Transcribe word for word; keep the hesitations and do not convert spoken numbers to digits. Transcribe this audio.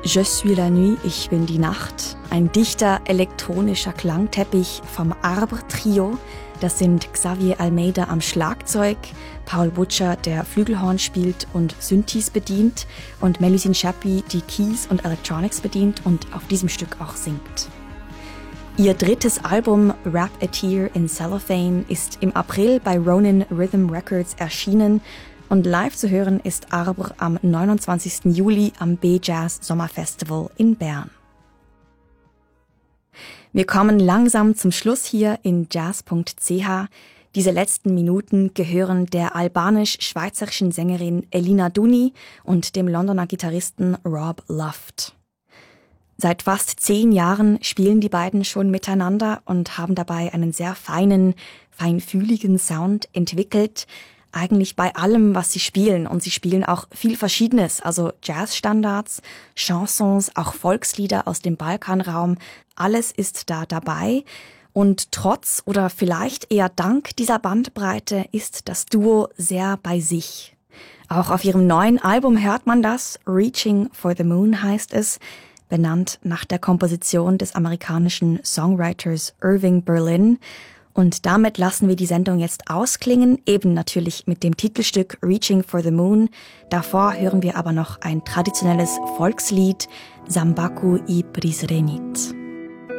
Je suis la nuit, ich bin die Nacht. Ein dichter elektronischer Klangteppich vom Arbre-Trio. Das sind Xavier Almeida am Schlagzeug, Paul Butcher, der Flügelhorn spielt und Synthes bedient und Melusine Chapuis, die Keys und Electronics bedient und auf diesem Stück auch singt. Ihr drittes Album Wrap a Tear in Cellophane ist im April bei Ronin Rhythm Records erschienen und live zu hören ist Arbre am neunundzwanzigsten Juli am B-Jazz Sommerfestival in Bern. Wir kommen langsam zum Schluss hier in jazz punkt c h. Diese letzten Minuten gehören der albanisch-schweizerischen Sängerin Elina Duni und dem Londoner Gitarristen Rob Luft. Seit fast zehn Jahren spielen die beiden schon miteinander und haben dabei einen sehr feinen, feinfühligen Sound entwickelt. Eigentlich bei allem, was sie spielen. Und sie spielen auch viel Verschiedenes, also Jazzstandards, Chansons, auch Volkslieder aus dem Balkanraum. Alles ist da dabei. Und trotz oder vielleicht eher dank dieser Bandbreite ist das Duo sehr bei sich. Auch auf ihrem neuen Album hört man das. Reaching for the Moon heißt es, benannt nach der Komposition des amerikanischen Songwriters Irving Berlin. Und damit lassen wir die Sendung jetzt ausklingen, eben natürlich mit dem Titelstück Reaching for the Moon. Davor hören wir aber noch ein traditionelles Volkslied, Zambaku i Prizrenit.